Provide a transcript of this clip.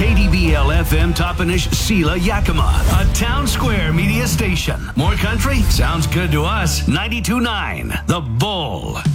KDBL FM Toppenish Sela Yakima, a Town Square media station. More country? Sounds good to us. 92.9 The Bull.